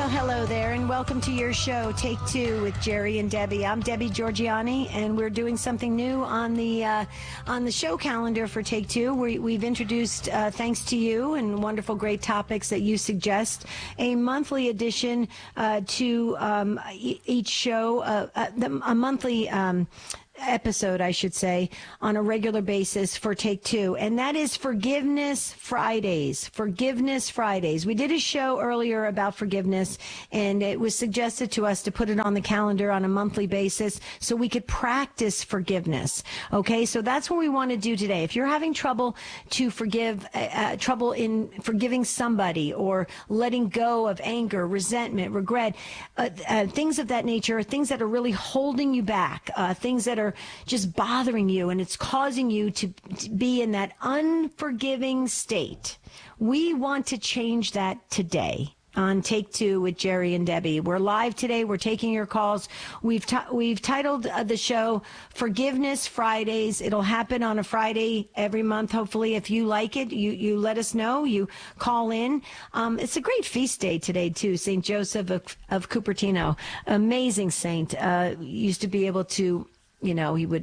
Well, hello there, and welcome to your show, Take Two with Jerry and Debbie. I'm Debbie Georgiani, and we're doing something new on the show calendar for Take Two. We've introduced, thanks to you and wonderful, great topics that you suggest, a monthly edition to each show, a monthly episode, I should say, on a regular basis for Take Two, and that is Forgiveness Fridays. Forgiveness Fridays. We did a show earlier about forgiveness, and it was suggested to us to put it on the calendar on a monthly basis so we could practice forgiveness. Okay, so that's what we want to do today. If you're having trouble to forgive, trouble in forgiving somebody or letting go of anger, resentment, regret, things of that nature, things that are really holding you back, things that are just bothering you, and it's causing you to be in that unforgiving state. We want to change that today on Take Two with Jerry and Debbie. We're live today. We're taking your calls. We've titled the show Forgiveness Fridays. It'll happen on a Friday every month. Hopefully, if you like it, you let us know. You call in. It's a great feast day today too. St. Joseph of Cupertino, amazing saint. Used to be able to, he would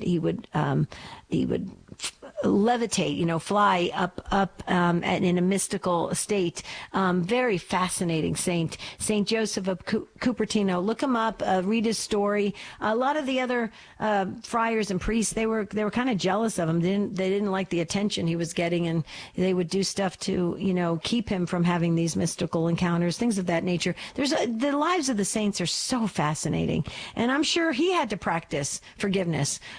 levitate, fly up in a mystical state. Very fascinating saint, St. Joseph of Cupertino. Look him up, read his story. A lot of the other friars and priests, they were kind of jealous of him. They didn't like the attention he was getting, and they would do stuff to, keep him from having these mystical encounters, things of that nature. The lives of the saints are so fascinating, and I'm sure he had to practice forgiveness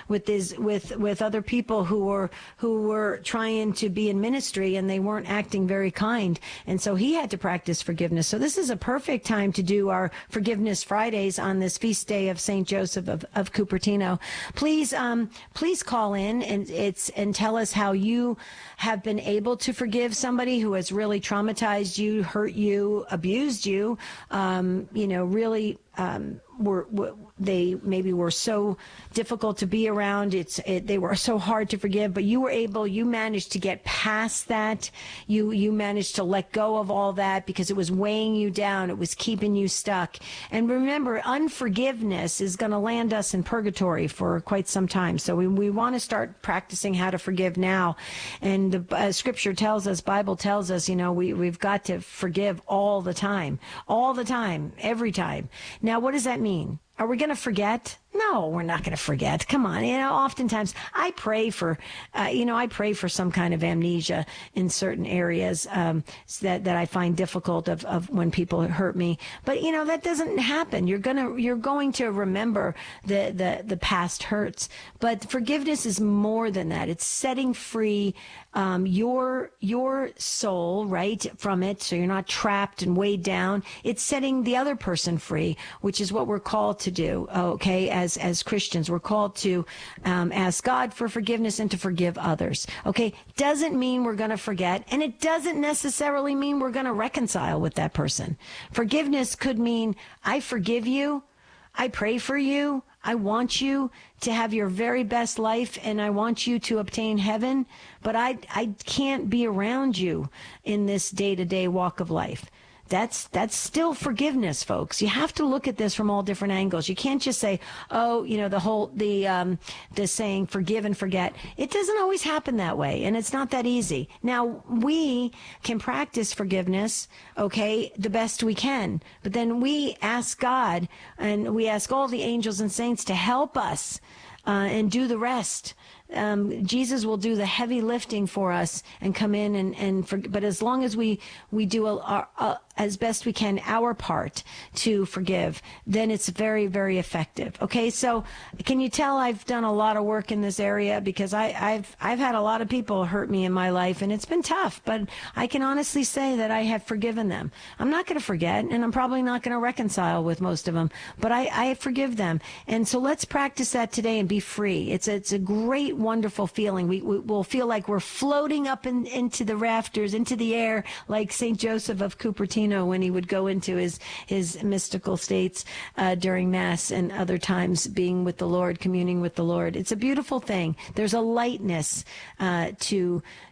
with other people who were trying to be in ministry, and they weren't acting very kind, and so he had to practice forgiveness. So this is a perfect time to do our Forgiveness Fridays on this feast day of St. Joseph of Cupertino. Please call in and tell us how you have been able to forgive somebody who has really traumatized you, hurt you, abused you, really they maybe were so difficult to be around. They were so hard to forgive, but you managed to get past that. You managed to let go of all that because it was weighing you down. It was keeping you stuck. And remember, unforgiveness is going to land us in purgatory for quite some time. So we want to start practicing how to forgive now. And the Scripture tells us, Bible tells us, we've got to forgive all the time, every time. Now, what does that mean? Are we going to forget? No, we're not going to forget. Come on. Oftentimes I pray for, some kind of amnesia in certain areas that I find difficult of when people hurt me. But, that doesn't happen. You're going to remember the past hurts. But forgiveness is more than that. It's setting free your soul, right, from it, so you're not trapped and weighed down. It's setting the other person free, which is what we're called to do, okay, as Christians. We're called to ask God for forgiveness and to forgive others, okay? Doesn't mean we're going to forget, and it doesn't necessarily mean we're going to reconcile with that person. Forgiveness could mean, I forgive you, I pray for you, I want you to have your very best life, and I want you to obtain heaven, but I can't be around you in this day-to-day walk of life. That's still forgiveness, folks. You have to look at this from all different angles. You can't just say, the saying forgive and forget. It doesn't always happen that way, and it's not that easy. Now, we can practice forgiveness, okay, the best we can, but then we ask God, and we ask all the angels and saints to help us and do the rest. Jesus will do the heavy lifting for us and come in but as long as we do as best we can our part to forgive, then it's very, very effective. Okay, so can you tell I've done a lot of work in this area, because I've had a lot of people hurt me in my life, and it's been tough, but I can honestly say that I have forgiven them. I'm not going to forget, and I'm probably not going to reconcile with most of them, but I forgive them. And so let's practice that today and be free. It's a great, wonderful feeling. We'll feel like we're floating up into the rafters, into the air, like St. Joseph of Cupertino when he would go into his mystical states during Mass and other times being with the Lord, communing with the Lord. It's a beautiful thing. There's a lightness to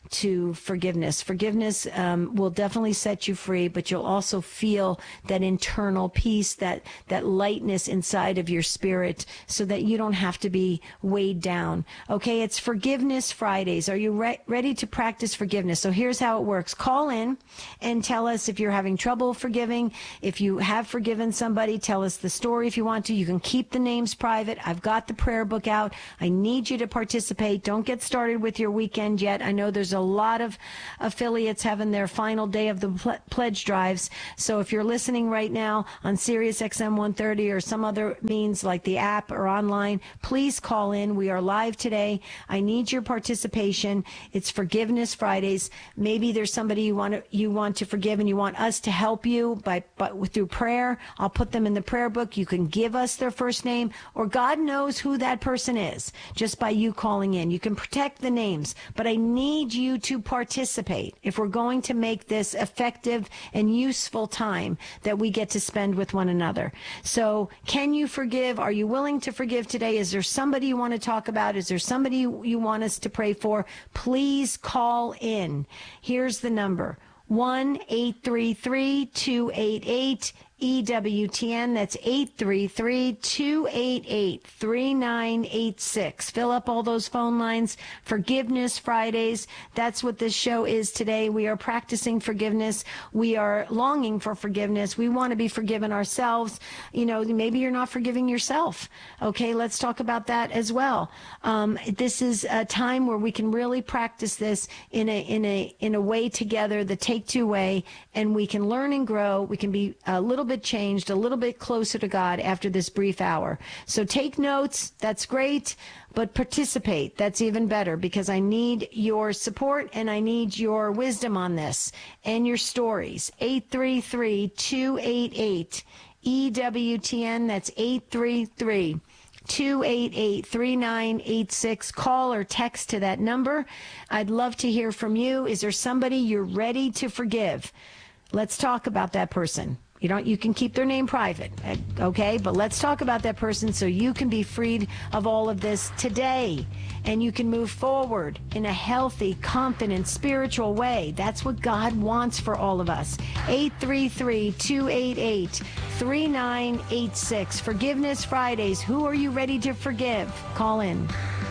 to forgiveness. Forgiveness will definitely set you free, but you'll also feel that internal peace, that lightness inside of your spirit, so that you don't have to be weighed down. Okay, it's Forgiveness Fridays. Are you ready to practice forgiveness? So here's how it works. Call in and tell us if you're having trouble forgiving. If you have forgiven somebody, tell us the story if you want to. You can keep the names private. I've got the prayer book out. I need you to participate. Don't get started with your weekend yet. I know there's a lot of affiliates having their final day of the pledge drives. So if you're listening right now on Sirius XM 130 or some other means like the app or online, please call in. We are live today. I need your participation. It's Forgiveness Fridays. Maybe there's somebody you want to forgive and you want us to help you through prayer. I'll put them in the prayer book. You can give us their first name, or God knows who that person is just by you calling in. You can protect the names, but I need you to participate if we're going to make this effective and useful time that we get to spend with one another. So can you forgive? Are you willing to forgive today? Is there somebody you want to talk about? Is there somebody you want us to pray for? Please call in. Here's the number: 1-833-288-EWTN. That's 833-288-3986. Fill up all those phone lines. Forgiveness Fridays. That's what this show is today. We are practicing forgiveness. We are longing for forgiveness. We want to be forgiven ourselves. You know, maybe you're not forgiving yourself. Okay, let's talk about that as well. This is a time where we can really practice this in a way together, the Take-Two way, and we can learn and grow. We can be a little bit changed, a little bit closer to God after this brief hour. So take notes. That's great. But participate. That's even better, because I need your support and I need your wisdom on this and your stories. 833-288-EWTN. That's 833-288-3986. Call or text to that number. I'd love to hear from you. Is there somebody you're ready to forgive? Let's talk about that person. You can keep their name private, okay? But let's talk about that person so you can be freed of all of this today, and you can move forward in a healthy, confident, spiritual way. That's what God wants for all of us. 833-288-3986. Forgiveness Fridays. Who are you ready to forgive? Call in.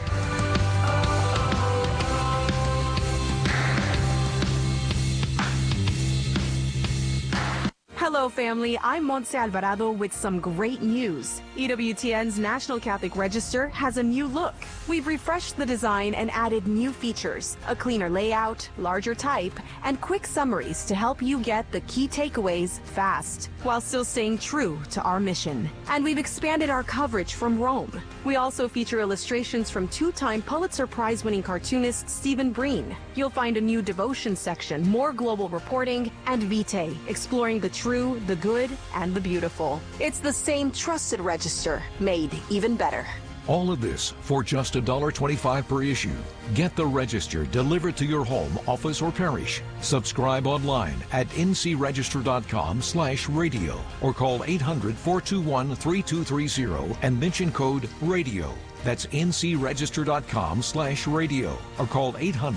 Hello, family. I'm Montse Alvarado with some great news. EWTN's National Catholic Register has a new look. We've refreshed the design and added new features, a cleaner layout, larger type, and quick summaries to help you get the key takeaways fast, while still staying true to our mission. And we've expanded our coverage from Rome. We also feature illustrations from two-time Pulitzer Prize-winning cartoonist Stephen Breen. You'll find a new devotion section, more global reporting, and Vitae, exploring the true, the good, and the beautiful. It's the same trusted register, made even better. All of this for just $1.25 per issue. Get the Register delivered to your home, office, or parish. Subscribe online at ncregister.com/radio or call 800-421-3230 and mention code RADIO. That's ncregister.com/radio or call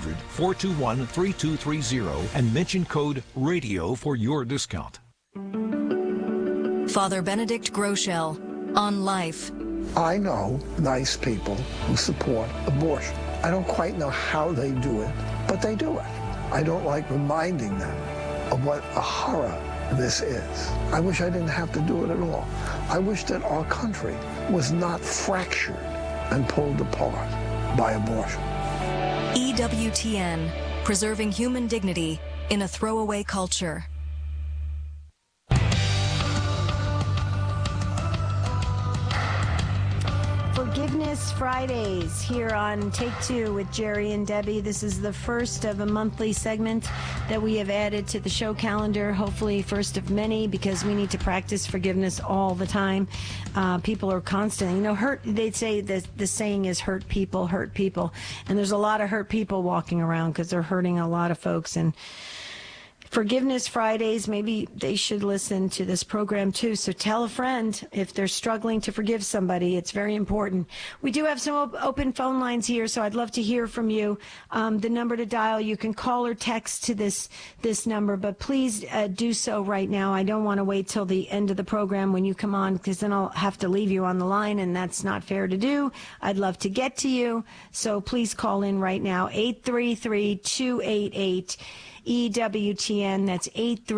800-421-3230 and mention code RADIO for your discount. Father Benedict Groeschel on Life. I know nice people who support abortion. I don't quite know how they do it, but they do it. I don't like reminding them of what a horror this is. I wish I didn't have to do it at all. I wish that our country was not fractured and pulled apart by abortion. EWTN, preserving human dignity in a throwaway culture. Forgiveness Fridays here on Take-Two with Jerry and Debbie. This is the first of a monthly segment that we have added to the show calendar, hopefully first of many, because we need to practice forgiveness all the time. People are constantly, hurt. They'd say the saying is hurt people. And there's a lot of hurt people walking around because they're hurting a lot of folks. And Forgiveness Fridays, maybe they should listen to this program too. So tell a friend if they're struggling to forgive somebody. It's very important. We do have some open phone lines here, so I'd love to hear from you. The number to dial, you can call or text to this number, but please do so right now. I don't want to wait till the end of the program when you come on, because then I'll have to leave you on the line, and that's not fair to do. I'd love to get to you, so please call in right now, 833-288 EWTN. That's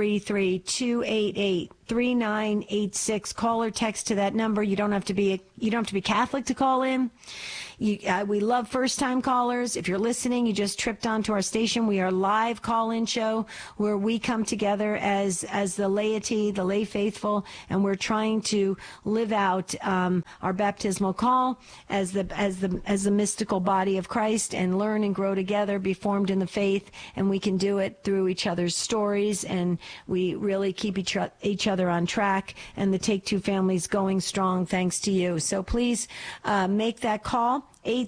833-288-3986. Call or text to that number. You don't have to be Catholic to call in. We love first-time callers. If you're listening, you just tripped onto our station. We are a live call-in show where we come together as the laity, the lay faithful, and we're trying to live out our baptismal call as the mystical body of Christ, and learn and grow together, be formed in the faith, and we can do it through each other's stories, and we really keep each other on track, and the Take Two family's going strong thanks to you. So please make that call.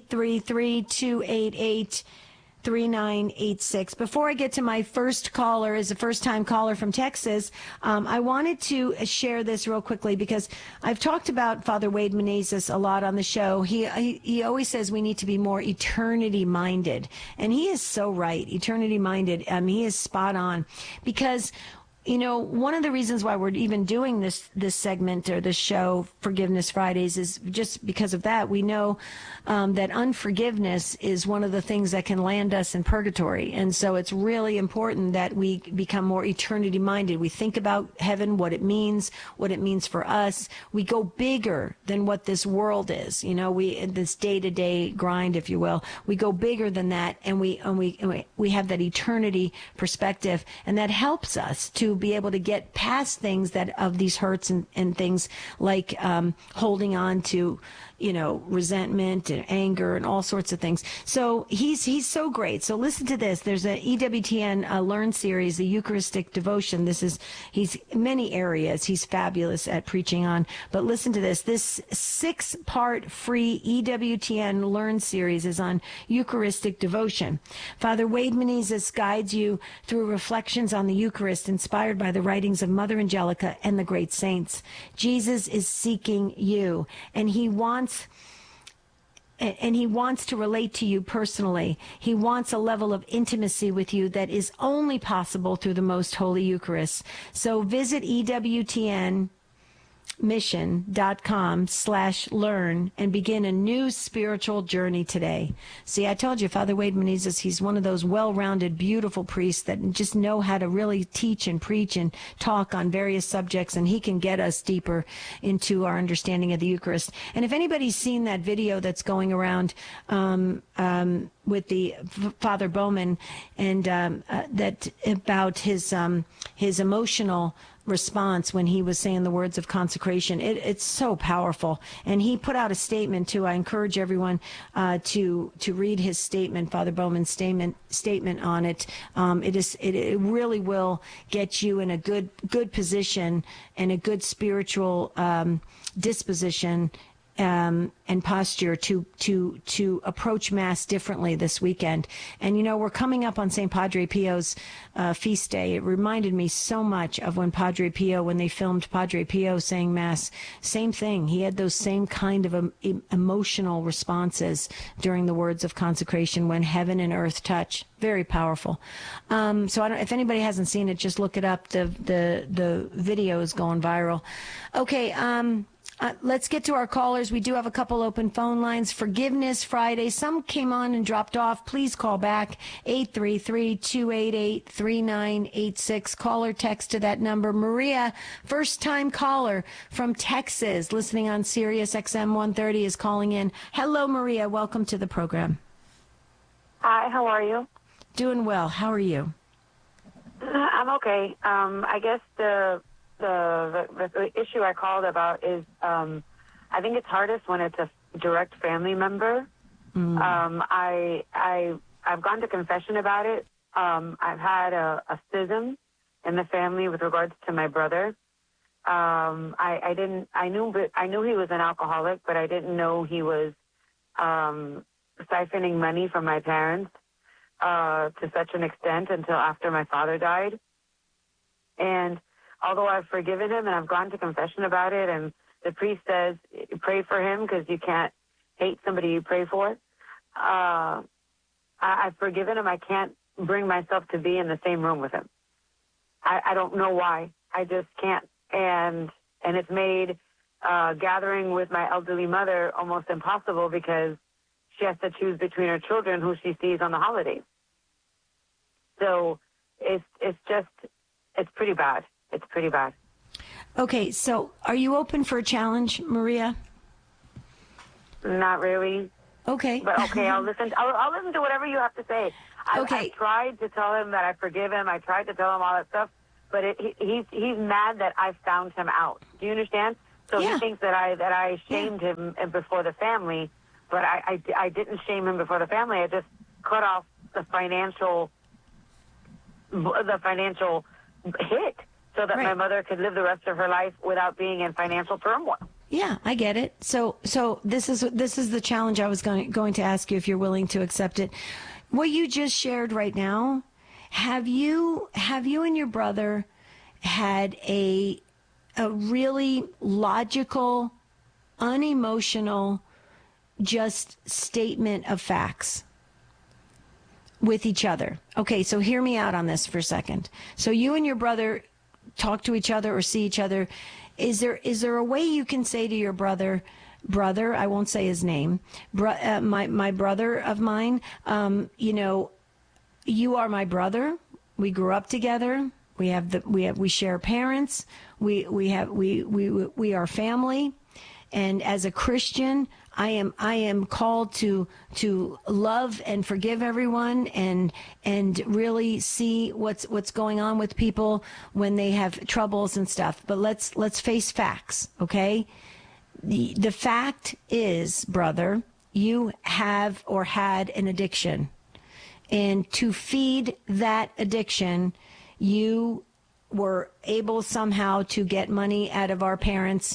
833-288-3986. Before I get to my first caller, as a first-time caller from Texas, I wanted to share this real quickly, because I've talked about Father Wade Menezes a lot on the show. He always says we need to be more eternity-minded, and he is so right, eternity-minded. He is spot on, because one of the reasons why we're even doing this segment or this show, Forgiveness Fridays, is just because of that. We know that unforgiveness is one of the things that can land us in purgatory. And so it's really important that we become more eternity-minded. We think about heaven, what it means for us. We go bigger than what this world is. This day-to-day grind, if you will. We go bigger than that, and we have that eternity perspective, and that helps us to be able to get past things of these hurts and things like holding on to resentment and anger and all sorts of things. So he's so great. So listen to this. There's a EWTN Learn series, the Eucharistic devotion. He's many areas he's fabulous at preaching on. But listen to this. This 6-part free EWTN Learn series is on Eucharistic devotion. Father Wade Menezes guides you through reflections on the Eucharist inspired by the writings of Mother Angelica and the great saints. Jesus is seeking you, and he wants to relate to you personally. He wants a level of intimacy with you that is only possible through the Most Holy Eucharist. So visit EWTNmission.com/learn and begin a new spiritual journey today. See, I told you, Father Wade Menezes, he's one of those well-rounded, beautiful priests that just know how to really teach and preach and talk on various subjects, and he can get us deeper into our understanding of the Eucharist. And if anybody's seen that video that's going around with the Father Bowman, and that about his emotional response when he was saying the words of consecration, it's so powerful. And he put out a statement too. I encourage everyone to read his statement, Father Bowman's statement on it. It really will get you in a good position and a good spiritual disposition and posture to approach Mass differently this weekend. And we're coming up on St. Padre Pio's feast day. It reminded me so much of when they filmed Padre Pio saying Mass. Same thing. He had those same kind of emotional responses during the words of consecration when heaven and earth touch. Very powerful. So if anybody hasn't seen it, just look it up. The video is going viral. Okay. Let's get to our callers. We do have a couple open phone lines. Forgiveness Friday. Some came on and dropped off. Please call back. 833-288-3986. Call or text to that number. Maria, first-time caller from Texas, listening on Sirius XM 130, is calling in. Hello, Maria. Welcome to the program. Hi, how are you? Doing well. How are you? I'm okay. I guess the issue I called about is I think it's hardest when it's a direct family member. I've gone to confession about it. I've had a schism in the family with regards to my brother. I knew he was an alcoholic, but I didn't know he was siphoning money from my parents to such an extent until after my father died. And although I've forgiven him and I've gone to confession about it, and the priest says, pray for him because you can't hate somebody you pray for, I've forgiven him. I can't bring myself to be in the same room with him. I don't know why. I just can't. And it's made gathering with my elderly mother almost impossible because she has to choose between her children who she sees on the holidays. So it's pretty bad. It's pretty bad. Okay, so are you open for a challenge, Maria? Not really. Okay. But okay, I'll listen. I'll listen to whatever you have to say. Okay. I tried to tell him that I forgive him. I tried to tell him all that stuff, but he's mad that I found him out. Do you understand? So Yeah. he thinks that I shamed him before the family, but I didn't shame him before the family. I just cut off the financial hit so that my mother could live the rest of her life without being in financial turmoil. Yeah, I get it. So this is the challenge I was going to ask you if you're willing to accept it. What you just shared right now, have you and your brother had a really logical, unemotional, just statement of facts with each other? Okay, so hear me out on this for a second. So you and your brother talk to each other or see each other. Is there a way you can say to your brother, I won't say his name, my brother of mine, you are my brother. We grew up together. We share parents. We are family. And as a Christian, I am called to love and forgive everyone and really see what's going on with people when they have troubles and stuff. But let's face facts, okay? The fact is, brother, you have or had an addiction. And to feed that addiction, you were able somehow to get money out of our parents'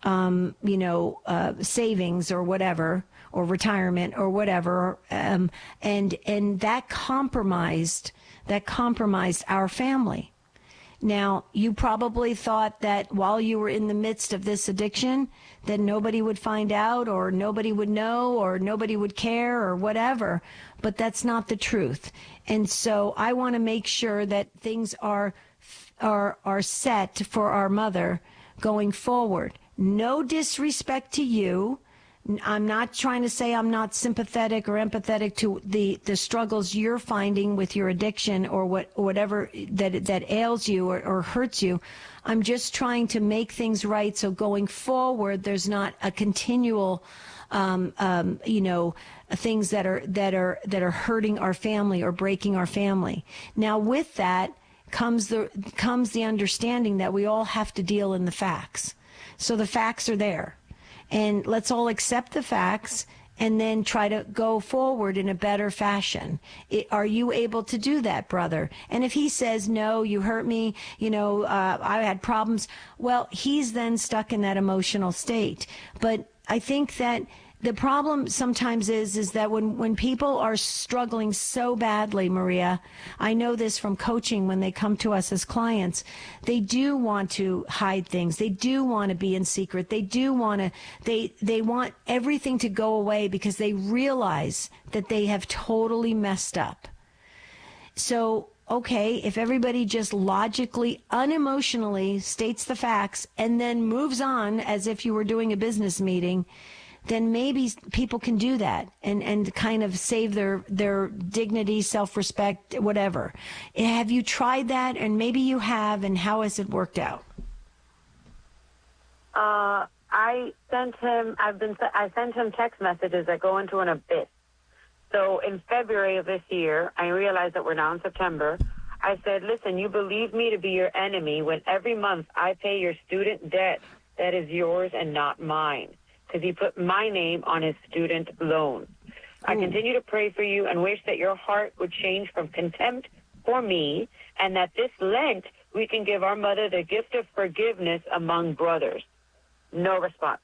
savings or whatever, or retirement or whatever, and that compromised our family. Now, you probably thought that while you were in the midst of this addiction, that nobody would find out or nobody would know or nobody would care or whatever, but that's not the truth. And so I want to make sure that things are set for our mother going forward. No disrespect to you. I'm not trying to say I'm not sympathetic or empathetic to the struggles you're finding with your addiction or whatever that ails you or hurts you. I'm just trying to make things right so going forward there's not a continual things that are hurting our family or breaking our family. Now with that comes the understanding that we all have to deal in the facts. So the facts are there. And let's all accept the facts and then try to go forward in a better fashion. Are you able to do that, brother? And if he says, no, you hurt me, I had problems, well, he's then stuck in that emotional state. But I think that the problem sometimes is that when people are struggling so badly, Maria, I know this from coaching when they come to us as clients, they do want to hide things. They do want to be in secret. They do want to, they want everything to go away because they realize that they have totally messed up. So, okay, if everybody just logically, unemotionally states the facts and then moves on as if you were doing a business meeting, then maybe people can do that and kind of save their dignity, self-respect, whatever. Have you tried that? And maybe you have, and how has it worked out? I sent him text messages that go into an abyss. So in February of this year, I realized that we're now in September. I said, listen, you believe me to be your enemy when every month I pay your student debt that is yours and not mine. Because he put my name on his student loan. I continue to pray for you and wish that your heart would change from contempt for me and that this Lent we can give our mother the gift of forgiveness among brothers. No response.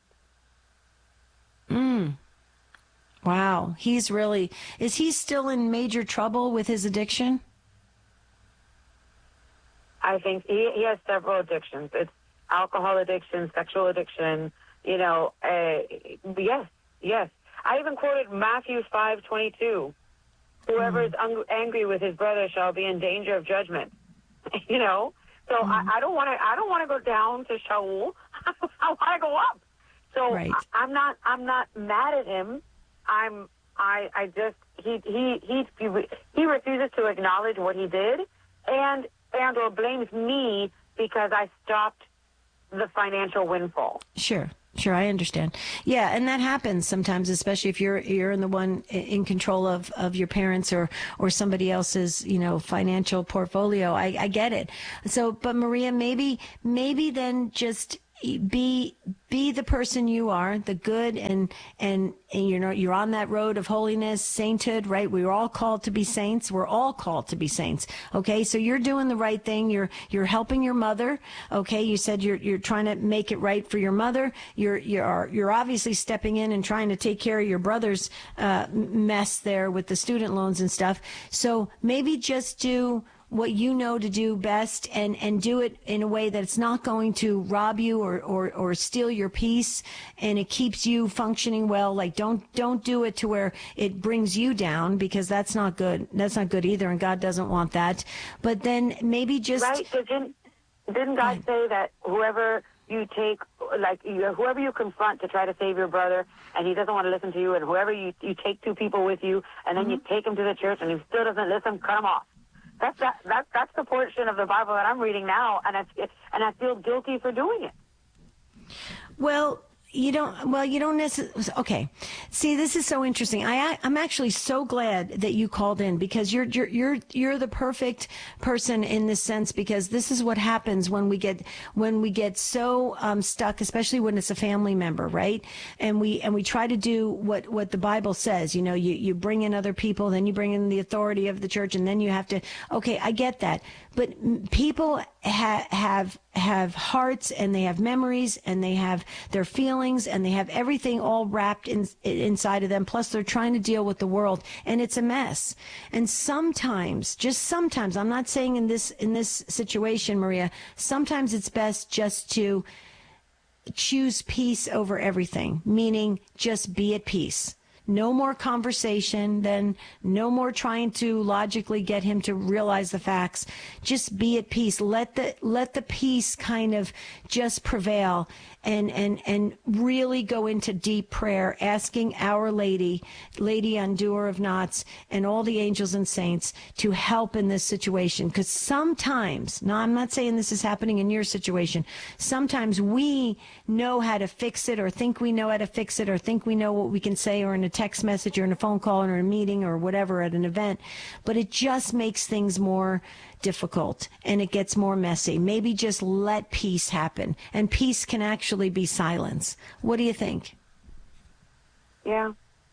Wow. Is he still in major trouble with his addiction? I think he has several addictions. It's alcohol addiction, sexual addiction, yes. I even quoted Matthew 5:22. Whoever is angry with his brother shall be in danger of judgment. So I don't want to go down to Shaul. I want to go up. So right. I'm not mad at him. He refuses to acknowledge what he did and or blames me because I stopped the financial windfall. Sure, I understand. Yeah, and that happens sometimes, especially if you're in the one in control of your parents or somebody else's, financial portfolio. I get it. So, but Maria, maybe then just be the person you are, the good, and you're on that road of holiness, sainthood, right? We're all called to be saints. We're all called to be saints. Okay, so you're doing the right thing. You're helping your mother. Okay, you said you're trying to make it right for your mother. You're obviously stepping in and trying to take care of your brother's mess there with the student loans and stuff. So maybe just do what you know to do best and do it in a way that it's not going to rob you or steal your peace, and it keeps you functioning well. Like don't do it to where it brings you down, because that's not good. That's not good either, and God doesn't want that. But then maybe just right. So didn't God say that whoever you take, whoever you confront to try to save your brother, and he doesn't want to listen to you, and whoever you take two people with you, and then you take him to the church, and he still doesn't listen, cut him off. That's the portion of the Bible that I'm reading now, and I feel guilty for doing it. Well, you don't necessarily. Okay. See, this is so interesting. I'm actually so glad that you called in, because you're the perfect person in this sense, because this is what happens when we get so stuck, especially when it's a family member, right? And we try to do what the Bible says. You bring in other people, then you bring in the authority of the church, and then you have to. Okay, I get that, but people have hearts, and they have memories, and they have their feelings, and they have everything all wrapped inside of them. Plus, they're trying to deal with the world, and it's a mess. And sometimes, just sometimes, I'm not saying in this situation, Maria, sometimes it's best just to choose peace over everything, meaning just be at peace. No more conversation, then no more trying to logically get him to realize the facts. Just be at peace. Let the peace kind of just prevail, and really go into deep prayer, asking Our Lady Undoer of Knots, and all the angels and saints to help in this situation. Because sometimes, now I'm not saying this is happening in your situation, sometimes we know how to fix it, or think we know how to fix it, or think we know what we can say, or in a text message, or in a phone call, or in a meeting, or whatever, at an event, but it just makes things more difficult, and it gets more messy. Maybe just let peace happen, and peace can actually be silence. What do you think? Yeah.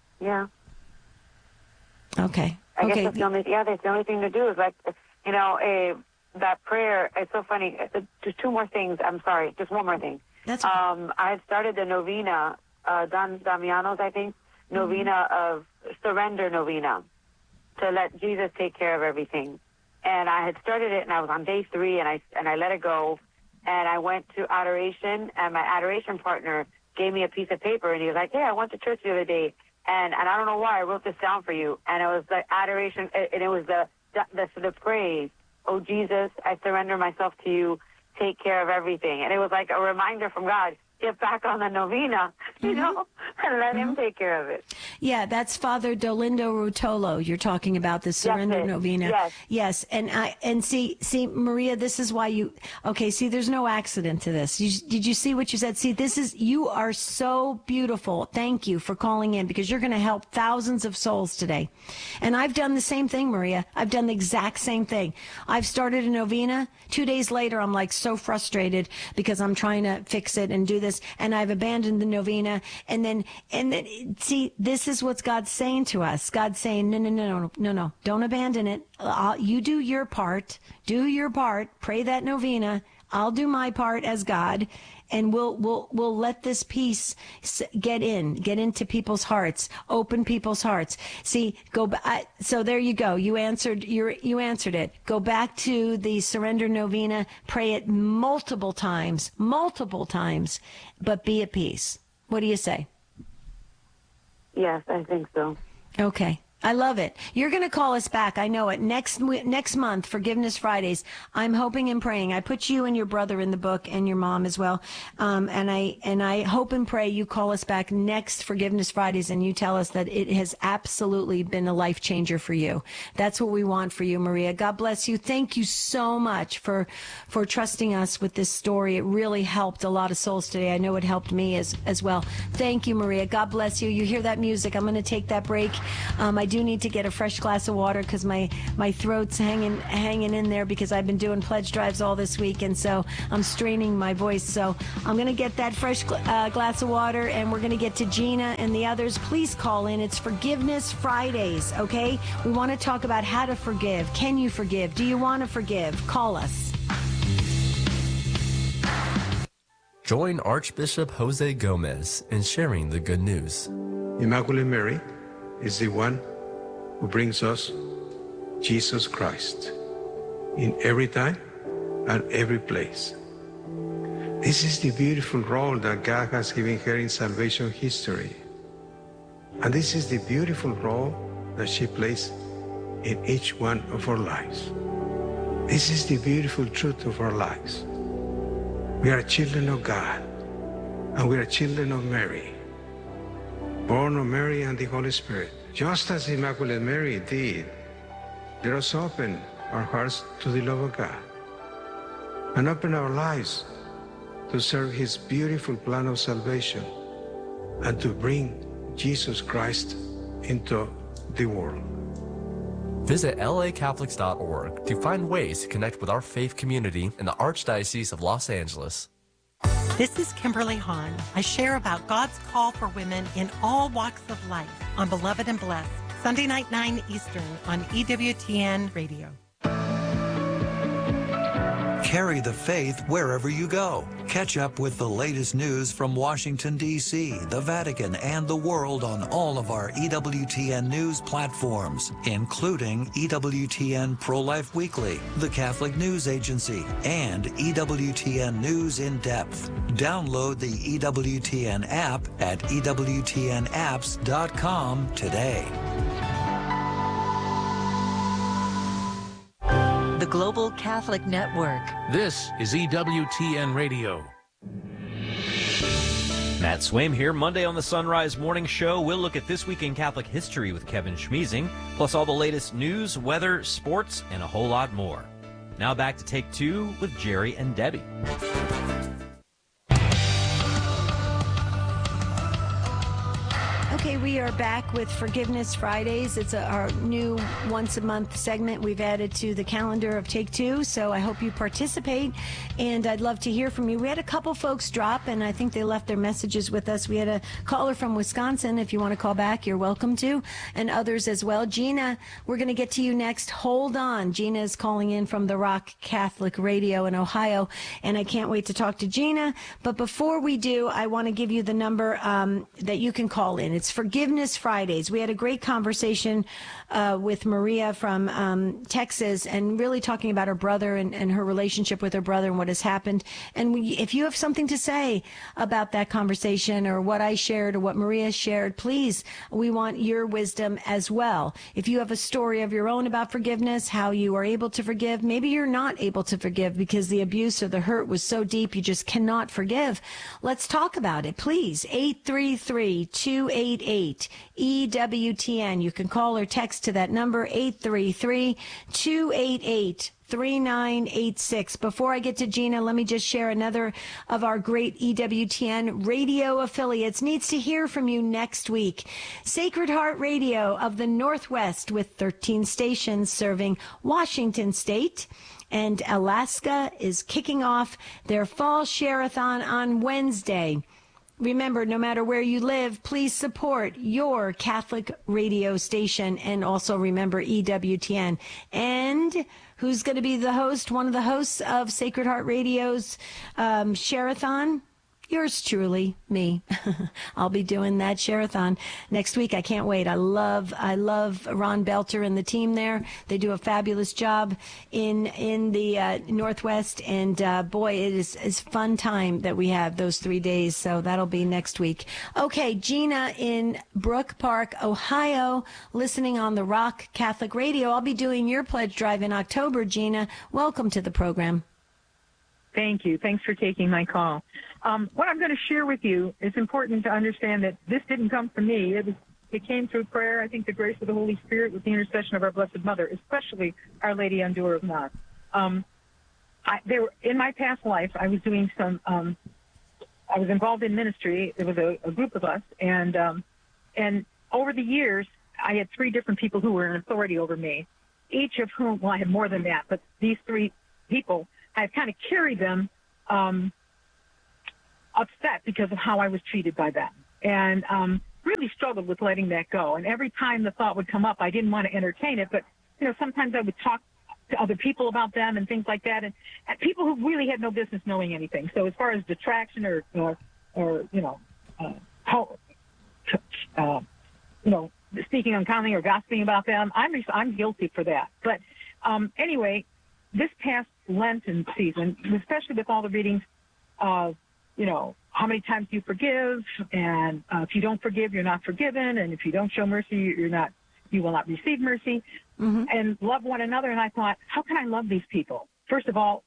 Okay. I guess that's the only thing to do is that prayer. It's so funny. Just two more things. I'm sorry. Just one more thing. That's I had started the novena, Don Damiano's, I think, novena of surrender novena, to let Jesus take care of everything. And I had started it, and I was on day 3, and I let it go, and I went to adoration, and my adoration partner gave me a piece of paper, and he was like, "Hey, I went to church the other day, and I don't know why I wrote this down for you." And it was the adoration, and it was the praise. "Oh Jesus, I surrender myself to you. Take care of everything." And it was like a reminder from God. Get back on the novena, and let him take care of it. Yeah, that's Father Dolindo Rutolo. You're talking about the surrender novena. Yes. And see, Maria, this is why there's no accident to this. Did you see what you said? See, you are so beautiful. Thank you for calling in, because you're going to help thousands of souls today. And I've done the same thing, Maria. I've done the exact same thing. I've started a novena. 2 days later, I'm like so frustrated because I'm trying to fix it and do this, and I've abandoned the novena. And then see, this is what God's saying to us. God's saying, no, don't abandon it. You do your part. Pray that novena. I'll do my part as God, and we'll let this peace get into people's hearts, open people's hearts. See, so there you go. You answered it. Go back to the Surrender Novena, pray it multiple times, but be at peace. What do you say? Yes, I think so. Okay. I love it. You're going to call us back. I know it. Next month, Forgiveness Fridays. I'm hoping and praying. I put you and your brother in the book, and your mom as well. And I hope and pray you call us back next Forgiveness Fridays, and you tell us that it has absolutely been a life changer for you. That's what we want for you, Maria. God bless you. Thank you so much for trusting us with this story. It really helped a lot of souls today. I know it helped me as well. Thank you, Maria. God bless you. You hear that music? I'm going to take that break. I do need to get a fresh glass of water because my throat's hanging in there because I've been doing pledge drives all this week, and so I'm straining my voice. So I'm going to get that fresh glass of water, and we're going to get to Gina and the others. Please call in. It's Forgiveness Fridays, okay? We want to talk about how to forgive. Can you forgive? Do you want to forgive? Call us. Join Archbishop Jose Gomez in sharing the good news. Immaculate Mary is the one who brings us Jesus Christ in every time and every place. This is the beautiful role that God has given her in salvation history. And this is the beautiful role that she plays in each one of our lives. This is the beautiful truth of our lives. We are children of God, and we are children of Mary, born of Mary and the Holy Spirit. Just as Immaculate Mary did, let us open our hearts to the love of God and open our lives to serve His beautiful plan of salvation and to bring Jesus Christ into the world. Visit lacatholics.org to find ways to connect with our faith community in the Archdiocese of Los Angeles. This is Kimberly Hahn. I share about God's call for women in all walks of life on Beloved and Blessed, Sunday night 9 Eastern on EWTN Radio. Carry the faith wherever you go. Catch up with the latest news from Washington, D.C., the Vatican, and the world on all of our EWTN news platforms, including EWTN Pro-Life Weekly, the Catholic News Agency, and EWTN News in Depth. Download the EWTN app at EWTNapps.com today. The Global Catholic Network. This is EWTN Radio. Matt Swaim here. Monday on the Sunrise Morning Show, we'll look at this week in Catholic history with Kevin Schmeezing, plus all the latest news, weather, sports, and a whole lot more. Now back to Take Two with Jerry and Debbie. Okay, we are back with Forgiveness Fridays. It's our new once-a-month segment we've added to the calendar of Take Two, so I hope you participate, and I'd love to hear from you. We had a couple folks drop, and I think they left their messages with us. We had a caller from Wisconsin. If you want to call back, you're welcome to, and others as well. Gina, we're going to get to you next. Hold on. Gina is calling in from the Rock Catholic Radio in Ohio, and I can't wait to talk to Gina. But before we do, I want to give you the number that you can call in. It's Forgiveness Fridays. We had a great conversation with Maria from Texas, and really talking about her brother and her relationship with her brother and what has happened. And if you have something to say about that conversation or what I shared or what Maria shared, please, we want your wisdom as well. If you have a story of your own about forgiveness, how you are able to forgive, maybe you're not able to forgive because the abuse or the hurt was so deep you just cannot forgive. Let's talk about it, please. 833-288-EWTN. You can call or text to that number, 833-288-3986. Before I get to Gina, let me just share another of our great EWTN radio affiliates needs to hear from you next week. Sacred Heart Radio of the Northwest, with 13 stations serving Washington State. And Alaska is kicking off their fall share-a-thon on Wednesday. Remember, no matter where you live, please support your Catholic radio station, and also remember EWTN. And who's going to be the host? One of the hosts of Sacred Heart Radio's Share-a-thon? Yours truly, me. I'll be doing that share-a-thon next week. I can't wait. I love Ron Belter and the team there. They do a fabulous job in the Northwest, and boy, it is fun time that we have those 3 days. So that'll be next week. Okay, Gina in Brook Park, Ohio, listening on the Rock Catholic Radio. I'll be doing your pledge drive in October. Gina, welcome to the program. Thank you. Thanks for taking my call. What I'm going to share with you, it's important to understand that this didn't come from me. It came through prayer. I think the grace of the Holy Spirit with the intercession of our Blessed Mother, especially Our Lady Endure of Knox. In my past life, I was doing some, I was involved in ministry. There was a group of us, and over the years, I had 3 different people who were in authority over me, each of whom, well, I had more than that, but these 3 people, I kind of carried them upset because of how I was treated by them, and really struggled with letting that go. And every time the thought would come up, I didn't want to entertain it, but sometimes I would talk to other people about them and things like that, and people who really had no business knowing anything. So as far as detraction or speaking unkindly or gossiping about them, I'm guilty for that. But anyway, this past Lenten season, especially with all the readings of, how many times you forgive, and if you don't forgive, you're not forgiven, and if you don't show mercy, you will not receive mercy, and love one another. And I thought, how can I love these people? First of all,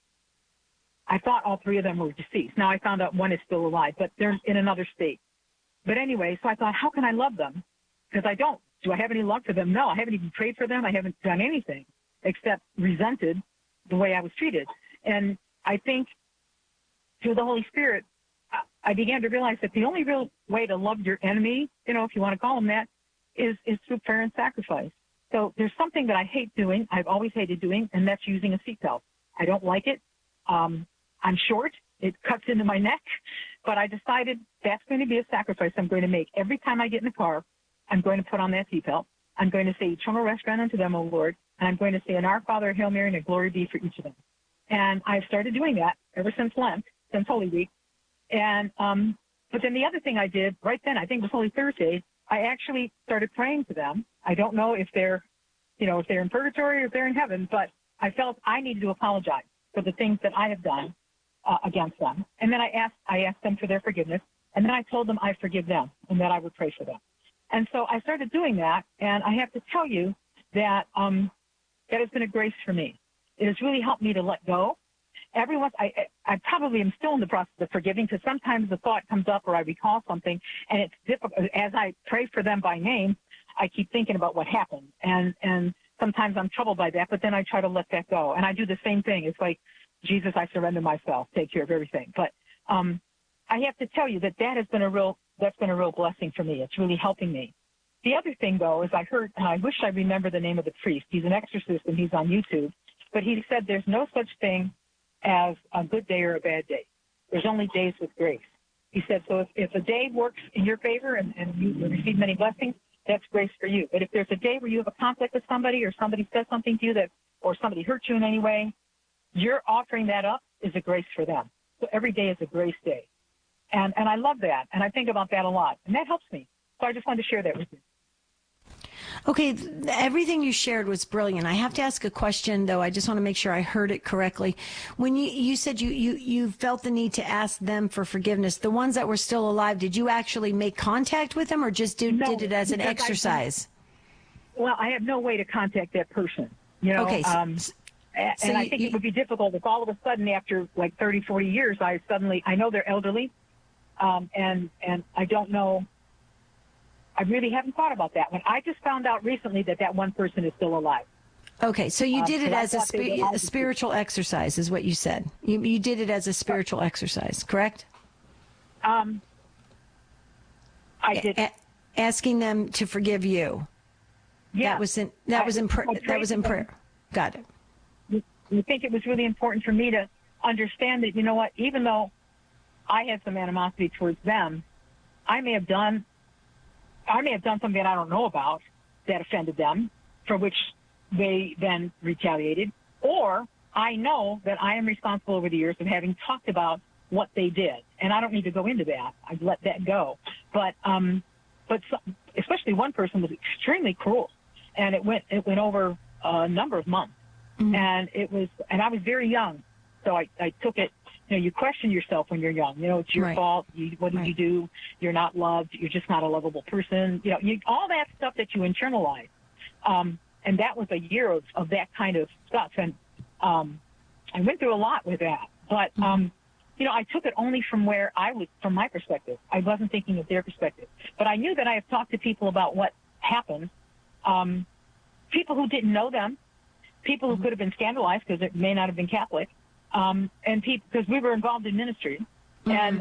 I thought all 3 of them were deceased. Now I found out one is still alive, but they're in another state. But anyway, so I thought, how can I love them? Because I don't. Do I have any love for them? No, I haven't even prayed for them. I haven't done anything except resented the way I was treated. And I think through the Holy Spirit, I began to realize that the only real way to love your enemy, if you want to call them that, is through prayer and sacrifice. So there's something that I hate doing, I've always hated doing, and that's using a seatbelt. I don't like it. I'm short. It cuts into my neck. But I decided that's going to be a sacrifice I'm going to make. Every time I get in the car, I'm going to put on that seatbelt. I'm going to say, eternal rest grant unto them, O Lord. And I'm going to say, an Our Father, Hail Mary, and a glory be for each of them. And I've started doing that ever since Lent, since Holy Week. And but then the other thing I did right then, I think it was Holy Thursday, I actually started praying to them. I don't know if they're in purgatory or if they're in heaven, but I felt I needed to apologize for the things that I have done against them. And then I asked them for their forgiveness, and then I told them I forgive them and that I would pray for them. And so I started doing that, and I have to tell you that that has been a grace for me. It has really helped me to let go. Every once, I probably am still in the process of forgiving, because sometimes the thought comes up or I recall something, and it's difficult. As I pray for them by name, I keep thinking about what happened, and sometimes I'm troubled by that, but then I try to let that go. And I do the same thing. It's like, Jesus, I surrender myself, take care of everything. But I have to tell you that that's been a real blessing for me. It's really helping me. The other thing, though, is I heard, and I wish I remember the name of the priest. He's an exorcist, and he's on YouTube. But he said there's no such thing as a good day or a bad day. There's only days with grace. He said, so if a day works in your favor and you receive many blessings, that's grace for you. But if there's a day where you have a conflict with somebody, or somebody says something to you or somebody hurts you in any way, you're offering that up is a grace for them. So every day is a grace day. And I love that. And I think about that a lot. And that helps me. So I just wanted to share that with you. Okay, everything you shared was brilliant. I have to ask a question, though. I just want to make sure I heard it correctly. When you said you felt the need to ask them for forgiveness, the ones that were still alive, did you actually make contact with them, or just did it as an exercise? I have no way to contact that person. Okay. And I think it would be difficult if all of a sudden, after like 30, 40 years, I know they're elderly, and I don't know. I really haven't thought about that one. I just found out recently that one person is still alive. Okay, so you did it as a spiritual exercise, is what you said. You did it as a spiritual exercise, correct? I did. Asking them to forgive you. Yeah. That was in prayer. Got it. I think it was really important for me to understand that, you know what, even though I had some animosity towards them, I may have done something that I don't know about that offended them, for which they then retaliated, or I know that I am responsible over the years of having talked about what they did, and I don't need to go into that. I've let that go. But especially one person was extremely cruel, and it went over a number of months, and I was very young, so I took it. You question yourself when you're young. It's your fault. What did you do? You're not loved. You're just not a lovable person. All that stuff that you internalize. And that was a year of that kind of stuff. And I went through a lot with that. But, I took it only from where I was, from my perspective. I wasn't thinking of their perspective. But I knew that I have talked to people about what happened, people who didn't know them, people who could have been scandalized because it may not have been Catholic, and people, because we were involved in ministry. And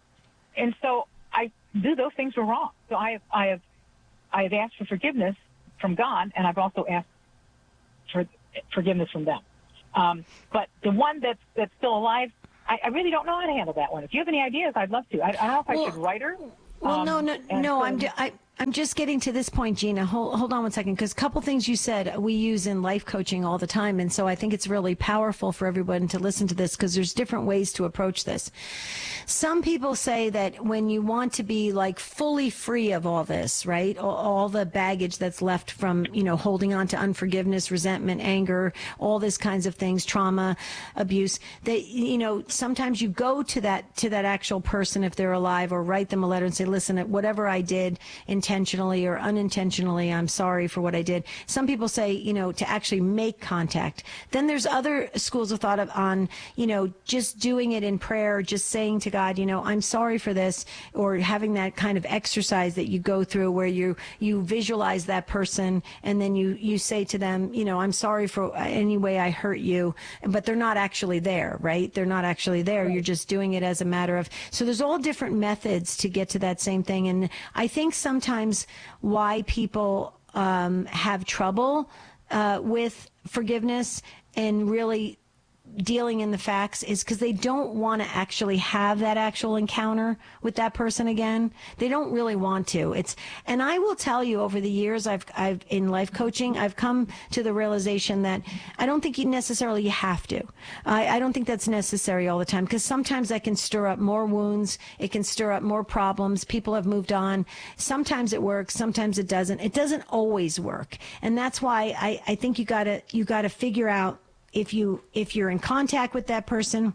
so I knew those things were wrong. So I have asked for forgiveness from God, and I've also asked for forgiveness from them. But the one that's still alive, I really don't know how to handle that one. If you have any ideas, I'd love to. I don't know if I should write her. Well, no. I'm just getting to this point, Gina. Hold on one second, because a couple things you said we use in life coaching all the time, and so I think it's really powerful for everyone to listen to this, because there's different ways to approach this. Some people say that when you want to be like fully free of all this, right, all the baggage that's left from holding on to unforgiveness, resentment, anger, all these kinds of things, trauma, abuse, that sometimes you go to that actual person if they're alive, or write them a letter and say, listen, whatever I did intentionally or unintentionally, I'm sorry for what I did. Some people say, to actually make contact. Then there's other schools of thought on, just doing it in prayer, just saying to God, I'm sorry for this, or having that kind of exercise that you go through where you visualize that person, and then you say to them, I'm sorry for any way I hurt you, but they're not actually there, right? They're not actually there. Right. You're just doing it as a matter of, so there's all different methods to get to that same thing. And I think sometimes why people have trouble with forgiveness and really dealing in the facts is because they don't want to actually have that actual encounter with that person again. They don't really want to. And I will tell you, over the years I've in life coaching, I've come to the realization that I don't think you necessarily have to. I don't think that's necessary all the time, because sometimes that can stir up more wounds. It can stir up more problems. People have moved on. Sometimes it works. Sometimes it doesn't. It doesn't always work. And that's why I think you gotta figure out, if you're in contact with that person,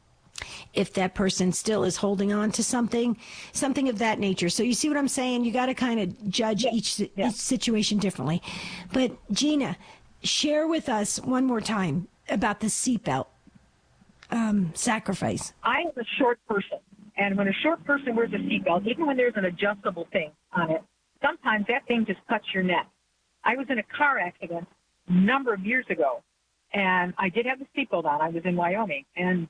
if that person still is holding on to something of that nature. So you see what I'm saying? You got to kind of judge each situation differently. But Gina, share with us one more time about the seatbelt sacrifice. I am a short person, and when a short person wears a seatbelt, even when there's an adjustable thing on it, sometimes that thing just cuts your neck. I was in a car accident a number of years ago, and I did have the seatbelt on. I was in Wyoming, and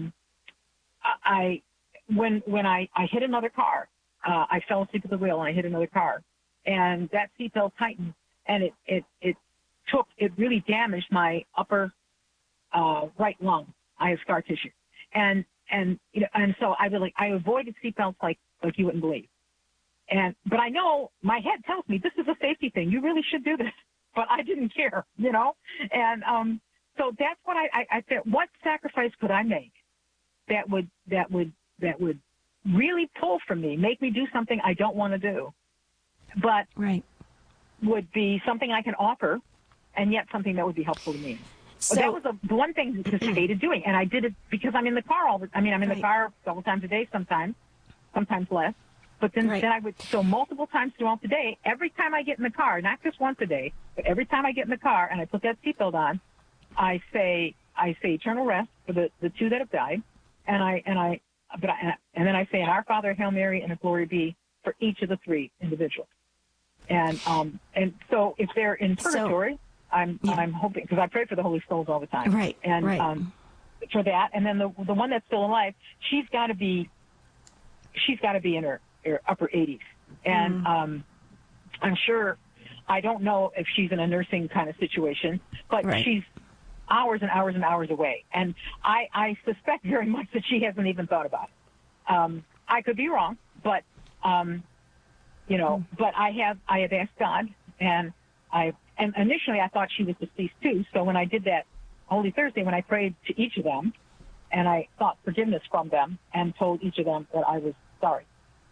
when I hit another car, I fell asleep at the wheel, and I hit another car, and that seatbelt tightened, and it really damaged my upper right lung. I have scar tissue, and so I avoided seatbelts like you wouldn't believe, but I know my head tells me this is a safety thing. You really should do this, but I didn't care, and so that's what I said. What sacrifice could I make that would really pull from me, make me do something I don't want to do, but would be something I can offer, and yet something that would be helpful to me. So that was the one thing I just hated doing, and I did it because I'm in the car I'm in the car several times a day, sometimes less. But then I would, so multiple times throughout the day, every time I get in the car, not just once a day, but every time I get in the car and I put that seatbelt on, I say eternal rest for the two that have died, and then I say an Our Father, Hail Mary, and a Glory Be for each of the three individuals. And so if they're in purgatory, I'm hoping, because I pray for the Holy Souls all the time, for that. And then the one that's still alive, she's got to be in her upper 80s, and I'm sure. I don't know if she's in a nursing kind of situation, but she's hours and hours and hours away. And I suspect very much that she hasn't even thought about it. I could be wrong, but You know, but I have asked God, and initially I thought she was deceased too. So when I did that Holy Thursday, when I prayed to each of them, and I sought forgiveness from them and told each of them that I was sorry.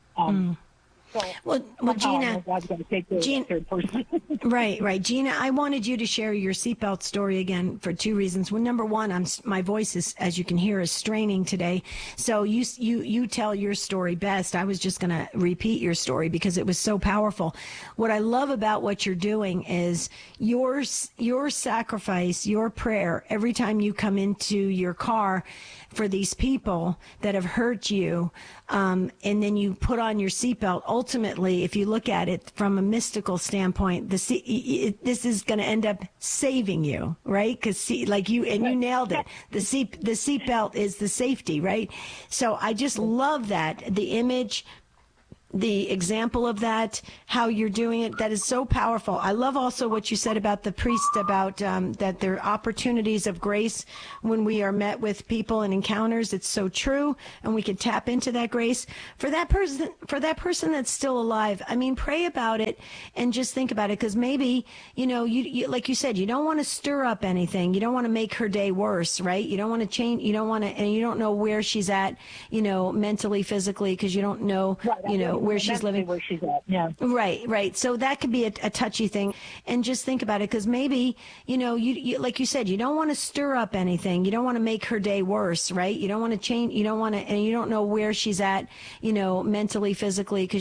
Well, Gina, right. Gina, I wanted you to share your seatbelt story again for two reasons. Well, number one, my voice is, as you can hear, is straining today. So you tell your story best. I was just going to repeat your story because it was so powerful. What I love about what you're doing is your sacrifice, your prayer every time you come into your car for these people that have hurt you, and then you put on your seatbelt. Ultimately, if you look at it from a mystical standpoint, this is going to end up saving you, right? Because you nailed it. The seatbelt is the safety, right? So I just love that, the image, the example of that, how you're doing it. That is so powerful. I love also what you said about the priest, about that there are opportunities of grace when we are met with people and encounters. It's so true, and we can tap into that grace. For that person that's still alive, I mean, pray about it and just think about it, because maybe, you like you said, you don't want to stir up anything. You don't want to make her day worse, right? You don't want to change. You don't want to, and you don't know where she's at, mentally, physically, because you don't know, where she's living. Where she's at, yeah. Right. So that could be a touchy thing. And just think about it, because maybe, you like you said, you don't want to stir up anything. You don't want to make her day worse, right? You don't want to change. You don't want to, and you don't know where she's at, mentally, physically, because